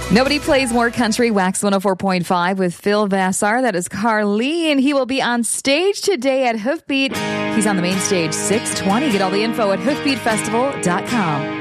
Nobody plays more country. Wax 104.5 with Phil Vassar. That is Carleen. He will be on stage today at Hoofbeat. He's on the main stage, 6:20. Get all the info at hoofbeatfestival.com.